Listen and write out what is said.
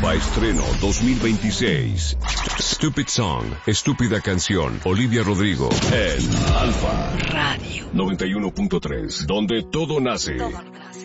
Alfa Estreno 2026. Stupid Song, Estúpida Canción, Olivia Rodrigo, en Alfa Radio 91.3, donde todo nace.